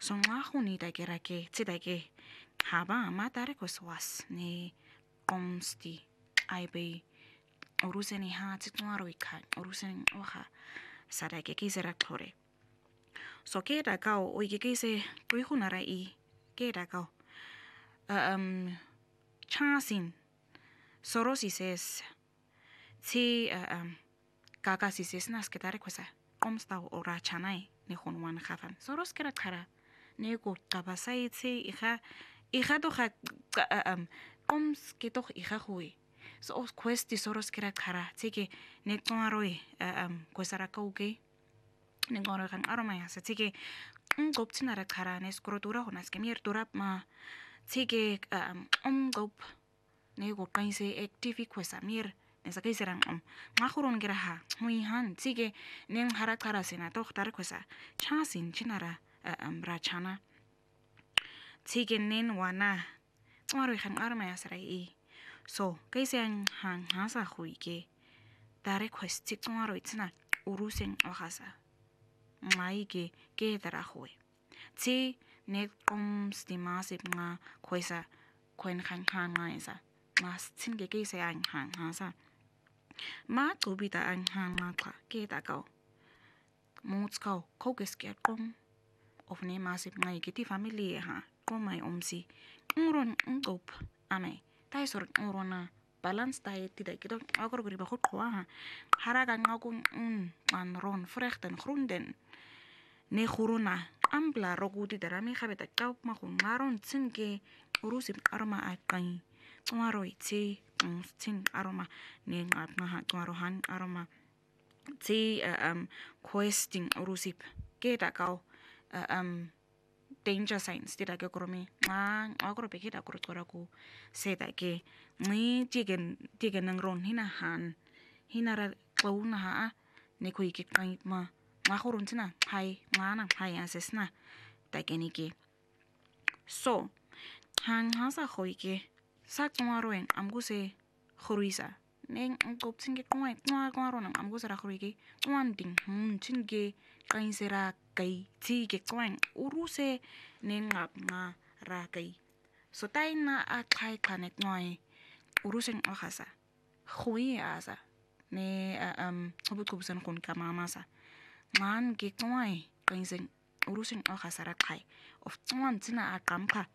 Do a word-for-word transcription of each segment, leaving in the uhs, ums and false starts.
So nga huni da kira ke ti da ke haba ma tare ko swas ne komsti ai be uruseni ha ti tuaro ika uruseni oha sada ke kisera klore. So ke da kao o ke kise kui hunara I ke da kao um chasin sorosi ses ti um kaka si ses nas ke tare ko sa komsta ora chanai ne honwan khafan soros kera khara ne ko kabasai ti iha iha to kha um koms ke to iha hui so os questi soros kera khara ti ke ne tuaroi um ko sara ka uke ne ngoro kan aroma ya ti ke ngop tinara khara ne skrotura honas ke mier turap ma ti ke um ngop ne ko kaise active ko sa mier nesa kai serang om ngahurun kira ha mui han sige neng hara kara sena tok tar kosa chasin chinara um rachana sige nen wana ngaro khan arma ya sarai I so kai sen han hasa hui ke tare kwesti ngaro itsna urusen ohasa mai ke ke tara hui ti ne kom stimasip nga koisa koin khan khan nga isa mas tin ke ke se an han hasa ma tubita an han makla ke ta kau muts kau kokes ke kom of ne masip ngai ke ti family ha komai omsi ngron ngop ame tai sor ngrona balance tai ti dai kido agor gori ba khot khwa ha haraga ngakun un man ron frechten grunden ne khuruna ambla roguti darami khabeta kau ma khun maron tsinke urusip arma akai tuaro iti tin aroma ne ngap nga ha tuaro han aroma ti um questing urusip ke ta kau um danger signs ti da ke kromi nga agro pe ke da kro tora ku se da ke ni tigen tigen nang ron hina han hina ra klauna ha ne ko ik kai ma nga khurun tina hai nga na hai asesna da ke ni ke so han hasa khoi ke sa tuaroen amguse khoruisa neng ngop tsinge kwai twa kwaro nang amguse ra khoriki twan ding hun tsinge kainsera kai ti ke kwang uruse neng ngap nga ra kai so tai na a khai kanek noi urusen ohasa khoi asa ne um hobut kubsan kun kamamasa man ke kwai kainsen urusen ohasa ra khai of twan tina a kamka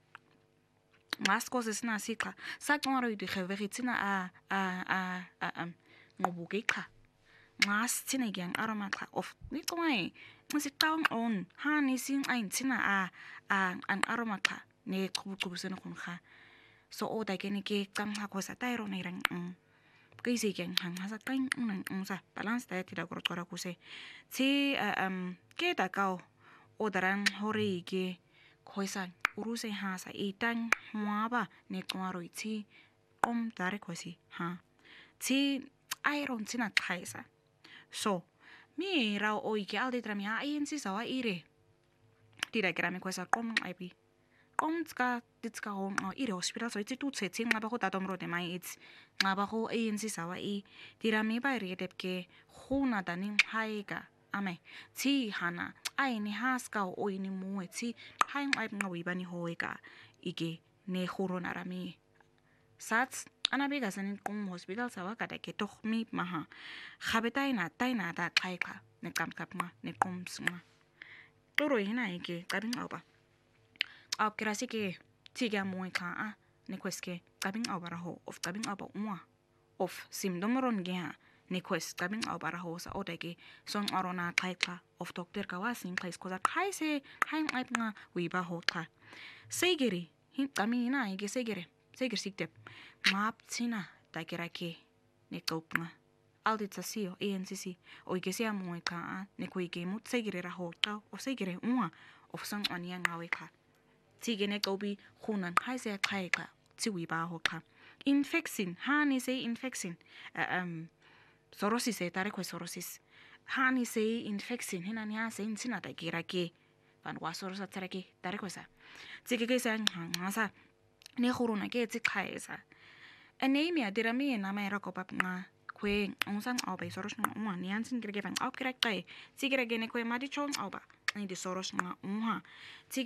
mas cosas na sika sa ngaro di kheveritina a a a a um ngobuke kha mas tina gyang aroma kha of ni twai ngsi taung on ha ni sing ain tina a a an aroma kha ne kubu kubu sena kun kha so o da ke ni ke kang ha ko sa tai ro nei rang um kai se gyang hang ha sa kain nang um sa balance ta ti da gro tora ku se ti um ke da kao o daran hore ke khoisan uruse ha sa itan huaba ne kwaro iti om dare kosi ha ti iron tina kaisa so mi ra o ike alde tra mi ha insi sawa ire tira kera mi kosa kom aipi kom tska tska hon ire hospital so iti tu tse tin ngaba ko tatom ro de mai it's ngaba ko insi sawa I tira mi ba ire depke khuna danin haiga ame ti hana ai ni haska o ini mu ti haing ai ngawi bani hoeka ige ne khurona rami sats anabiga sanin kum hospital sawa kada ke tok mi maha khabetai na tai na da khai kha ne kam kap ma ne kum sma toro hina ige kabin oba ab krasi ke ti ga mu ka a ne kweske kabin oba ho of kabin oba umwa of simdomron ge ha ne quest kabin abara ho sa odege son arona thaika of doctor kawasin place koza khaise hain aip nga wiba ho tha segeri hin kami na ige segere seger siktep map tsina takira ke ne kopna aldi tsasio ancc o ige sia moika ne ko ige mut segere ra ho ta o segere unwa of son ania ngawe kha tigene kobi khunan haise khaika ti wiba ho kha infection hani say infection um sorosis e tare ko sorosis hani sei infection hina nya sei insina ta kira ke pan wasorosa tare ke tare ko sa tsike ke sa nga sa ne khuruna ke tsi khaisa anemia dirami na mai ra ko pap nga kwe onsang au bai soros nga uma ni ansin kire ke van au kira kai tsikira gene ko madi chong au ba ni de soros nga unha